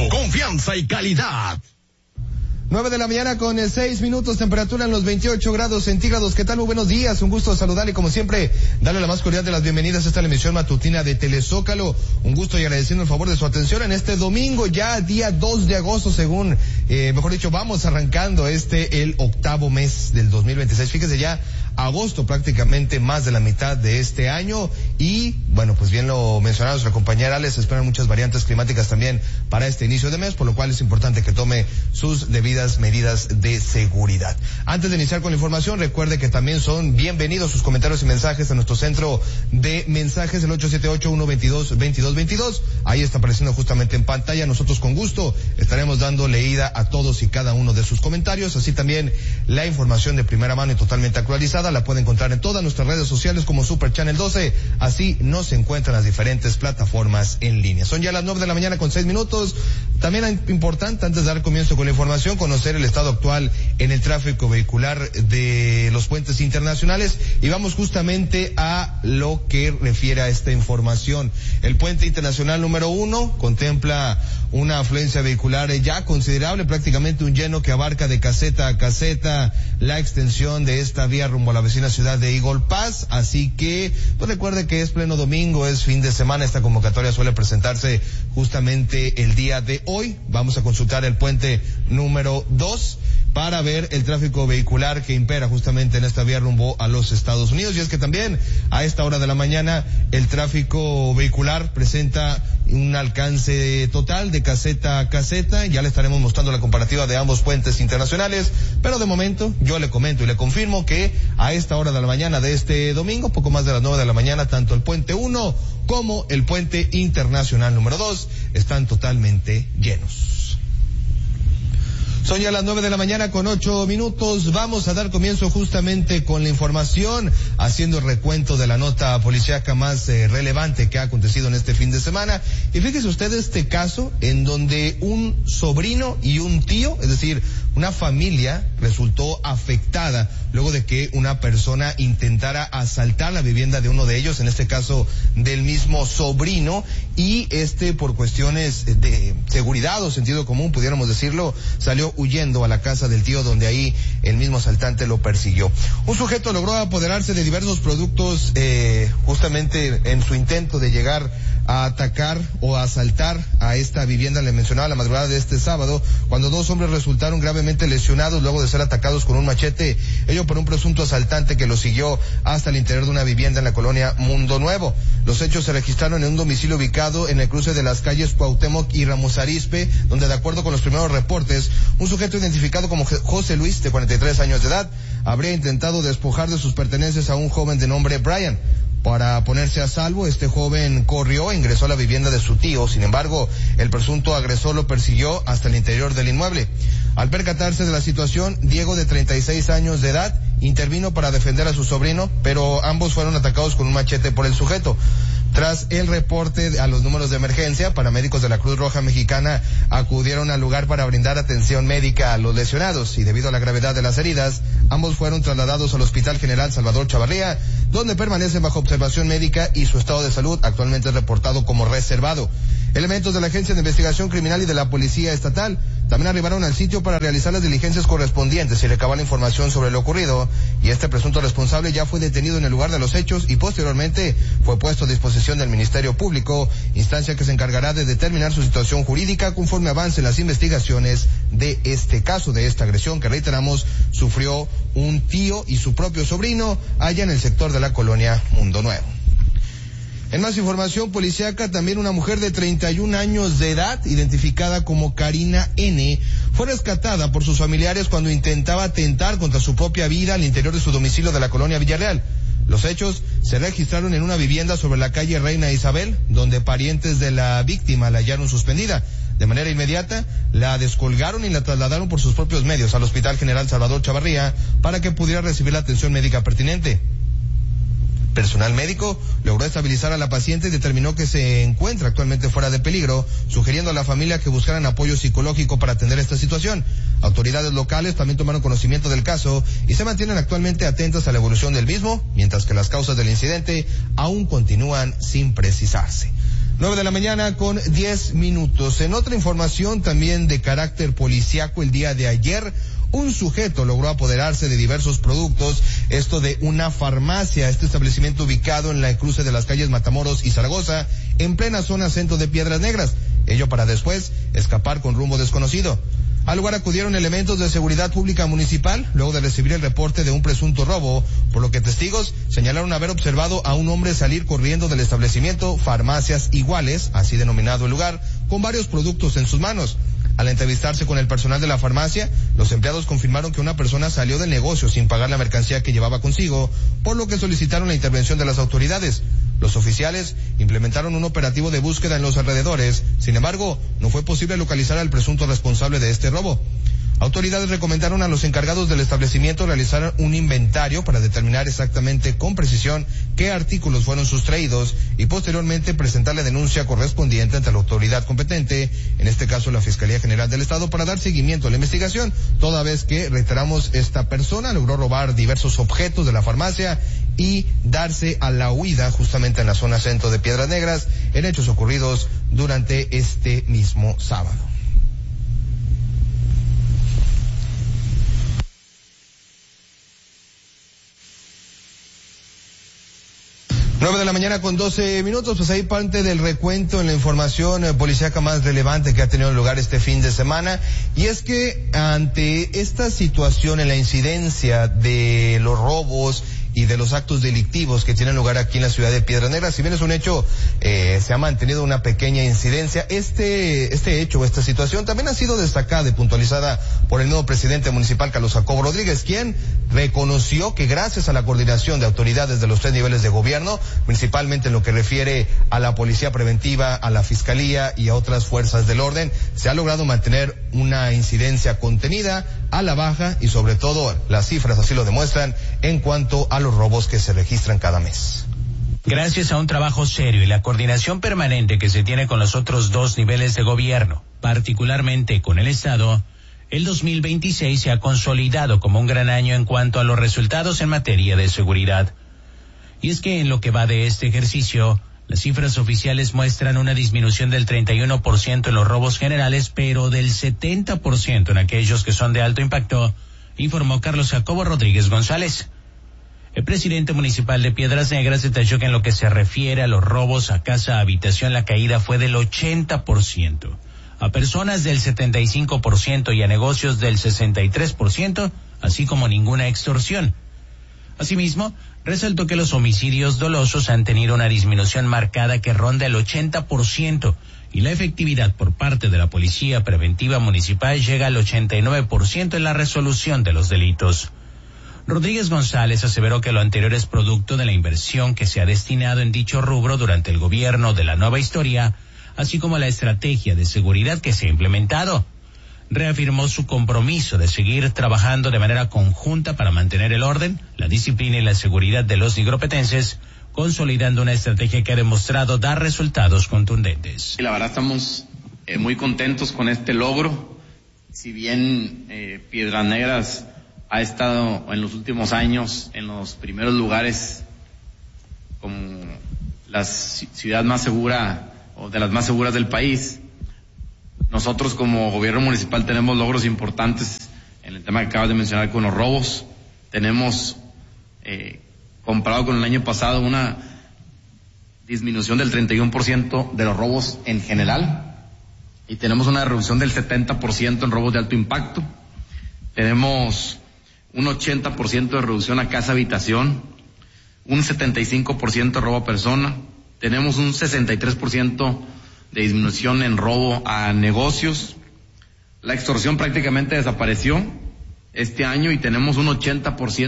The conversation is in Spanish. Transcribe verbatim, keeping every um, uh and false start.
confianza y calidad. Nueve de la mañana con seis minutos, temperatura en los veintiocho grados centígrados. ¿Qué tal? Muy buenos días, un gusto saludarle como siempre, darle la más cordial de las bienvenidas a esta emisión matutina de Telezócalo. Un gusto y agradeciendo el favor de su atención en este domingo, ya día dos de agosto, según, eh, mejor dicho, vamos arrancando este, el octavo mes del dos mil veintiséis. Fíjese ya, agosto prácticamente más de la mitad de este año y, bueno, pues bien lo mencionaba nuestra compañera Alex, se esperan muchas variantes climáticas también para este inicio de mes, por lo cual es importante que tome sus debidas medidas de seguridad. Antes de iniciar con la información, recuerde que también son bienvenidos sus comentarios y mensajes a nuestro centro de mensajes, el ocho siete ocho, uno dos dos, veintidós veintidós. Ahí está apareciendo justamente en pantalla. Nosotros con gusto estaremos dando leída a todos y cada uno de sus comentarios. Así también la información de primera mano y totalmente actualizada la puede encontrar en todas nuestras redes sociales como Super Channel doce. Así nos encuentran las diferentes plataformas en línea. Son ya las nueve de la mañana con seis minutos. También es importante, antes de dar comienzo con la información, conocer el estado actual en el tráfico vehicular de los puentes internacionales y vamos justamente a lo que refiere a esta información. El puente internacional número uno contempla una afluencia vehicular ya considerable, prácticamente un lleno que abarca de caseta a caseta la extensión de esta vía rumbo a la vecina ciudad de Eagle Pass, así que pues recuerde que es pleno domingo, es fin de semana, esta convocatoria suele presentarse justamente el día de hoy. Vamos a consultar el puente número dos para ver el tráfico vehicular que impera justamente en esta vía rumbo a los Estados Unidos. Y es que también a esta hora de la mañana el tráfico vehicular presenta un alcance total de caseta a caseta. Ya le estaremos mostrando la comparativa de ambos puentes internacionales, pero de momento yo le comento y le confirmo que a esta hora de la mañana de este domingo, poco más de las nueve de la mañana, tanto el puente uno como el puente internacional número dos están totalmente llenos. Son ya las nueve de la mañana con ocho minutos. Vamos a dar comienzo justamente con la información, haciendo el recuento de la nota policíaca más eh, relevante que ha acontecido en este fin de semana. Y fíjese usted este caso en donde un sobrino y un tío, es decir, una familia, resultó afectada luego de que una persona intentara asaltar la vivienda de uno de ellos, en este caso del mismo sobrino, y este por cuestiones de seguridad o sentido común, pudiéramos decirlo, salió huyendo a la casa del tío, donde ahí el mismo asaltante lo persiguió. Un sujeto logró apoderarse de diversos productos eh, justamente en su intento de llegar a atacar o a asaltar a esta vivienda. Le mencionaba la madrugada de este sábado, cuando dos hombres resultaron gravemente lesionados luego de ser atacados con un machete, ello por un presunto asaltante que lo siguió hasta el interior de una vivienda en la colonia Mundo Nuevo. Los hechos se registraron en un domicilio ubicado en el cruce de las calles Cuauhtémoc y Ramos Arizpe, donde, de acuerdo con los primeros reportes, un sujeto identificado como José Luis, de cuarenta y tres años de edad, habría intentado despojar de sus pertenencias a un joven de nombre Brian. Para ponerse a salvo, este joven corrió e ingresó a la vivienda de su tío. Sin embargo, el presunto agresor lo persiguió hasta el interior del inmueble. Al percatarse de la situación, Diego, de treinta y seis años de edad, intervino para defender a su sobrino, pero ambos fueron atacados con un machete por el sujeto. Tras el reporte a los números de emergencia, paramédicos de la Cruz Roja Mexicana acudieron al lugar para brindar atención médica a los lesionados, y debido a la gravedad de las heridas, ambos fueron trasladados al Hospital General Salvador Chavarría, donde permanecen bajo observación médica y su estado de salud actualmente es reportado como reservado. Elementos de la Agencia de Investigación Criminal y de la Policía Estatal también arribaron al sitio para realizar las diligencias correspondientes y recabar la información sobre lo ocurrido, y este presunto responsable ya fue detenido en el lugar de los hechos y posteriormente fue puesto a disposición del Ministerio Público, instancia que se encargará de determinar su situación jurídica conforme avancen las investigaciones de este caso, de esta agresión que, reiteramos, sufrió un tío y su propio sobrino allá en el sector de la colonia Mundo Nuevo. En más información policíaca, también una mujer de treinta y un años de edad, identificada como Karina N., fue rescatada por sus familiares cuando intentaba atentar contra su propia vida al interior de su domicilio de la colonia Villarreal. Los hechos se registraron en una vivienda sobre la calle Reina Isabel, donde parientes de la víctima la hallaron suspendida. De manera inmediata, la descolgaron y la trasladaron por sus propios medios al Hospital General Salvador Chavarría para que pudiera recibir la atención médica pertinente. Personal médico logró estabilizar a la paciente y determinó que se encuentra actualmente fuera de peligro, sugiriendo a la familia que buscaran apoyo psicológico para atender esta situación. Autoridades locales también tomaron conocimiento del caso y se mantienen actualmente atentas a la evolución del mismo, mientras que las causas del incidente aún continúan sin precisarse. Nueve de la mañana con diez minutos. En otra información también de carácter policiaco, el día de ayer, un sujeto logró apoderarse de diversos productos, esto de una farmacia, este establecimiento ubicado en la cruce de las calles Matamoros y Zaragoza, en plena zona centro de Piedras Negras, ello para después escapar con rumbo desconocido. Al lugar acudieron elementos de seguridad pública municipal, luego de recibir el reporte de un presunto robo, por lo que testigos señalaron haber observado a un hombre salir corriendo del establecimiento Farmacias Iguales, así denominado el lugar, con varios productos en sus manos. Al entrevistarse con el personal de la farmacia, los empleados confirmaron que una persona salió del negocio sin pagar la mercancía que llevaba consigo, por lo que solicitaron la intervención de las autoridades. Los oficiales implementaron un operativo de búsqueda en los alrededores, sin embargo, no fue posible localizar al presunto responsable de este robo. Autoridades recomendaron a los encargados del establecimiento realizar un inventario para determinar exactamente con precisión qué artículos fueron sustraídos y posteriormente presentar la denuncia correspondiente ante la autoridad competente, en este caso la Fiscalía General del Estado, para dar seguimiento a la investigación, toda vez que, reiteramos, esta persona logró robar diversos objetos de la farmacia y darse a la huida justamente en la zona centro de Piedras Negras, en hechos ocurridos durante este mismo sábado. Nueve de la mañana con doce minutos, pues ahí parte del recuento en la información eh, policíaca más relevante que ha tenido lugar este fin de semana, y es que ante esta situación en la incidencia de los robos y de los actos delictivos que tienen lugar aquí en la ciudad de Piedras Negras, si bien es un hecho, eh, se ha mantenido una pequeña incidencia, este, este hecho, esta situación también ha sido destacada y puntualizada por el nuevo presidente municipal, Carlos Jacobo Rodríguez, quien reconoció que gracias a la coordinación de autoridades de los tres niveles de gobierno, principalmente en lo que refiere a la policía preventiva, a la fiscalía y a otras fuerzas del orden, se ha logrado mantener una incidencia contenida, a la baja, y sobre todo las cifras así lo demuestran en cuanto a los robos que se registran cada mes. Gracias a un trabajo serio y la coordinación permanente que se tiene con los otros dos niveles de gobierno, particularmente con el Estado, el dos mil veintiséis se ha consolidado como un gran año en cuanto a los resultados en materia de seguridad. Y es que en lo que va de este ejercicio, las cifras oficiales muestran una disminución del treinta y uno por ciento en los robos generales, pero del setenta por ciento en aquellos que son de alto impacto, informó Carlos Jacobo Rodríguez González. El presidente municipal de Piedras Negras detalló que en lo que se refiere a los robos a casa habitación, la caída fue del ochenta por ciento, a personas del setenta y cinco por ciento y a negocios del sesenta y tres por ciento, así como ninguna extorsión. Asimismo, resaltó que los homicidios dolosos han tenido una disminución marcada que ronda el ochenta por ciento y la efectividad por parte de la Policía Preventiva Municipal llega al ochenta y nueve por ciento en la resolución de los delitos. Rodríguez González aseveró que lo anterior es producto de la inversión que se ha destinado en dicho rubro durante el gobierno de la nueva historia, así como la estrategia de seguridad que se ha implementado. Reafirmó su compromiso de seguir trabajando de manera conjunta para mantener el orden, la disciplina y la seguridad de los nigropetenses, consolidando una estrategia que ha demostrado dar resultados contundentes. La verdad estamos eh, muy contentos con este logro. Si bien eh, Piedras Negras ha estado en los últimos años en los primeros lugares como la ciudad más segura o de las más seguras del país, nosotros como gobierno municipal tenemos logros importantes en el tema que acabas de mencionar con los robos. Tenemos, eh, comparado con el año pasado, una disminución del treinta y uno por ciento de los robos en general, y tenemos una reducción del setenta por ciento en robos de alto impacto. Tenemos un ochenta por ciento de reducción a casa habitación, un setenta y cinco por ciento de robo a persona, tenemos un sesenta y tres por ciento de disminución en robo a negocios. La extorsión prácticamente desapareció este año y tenemos un ochenta por ciento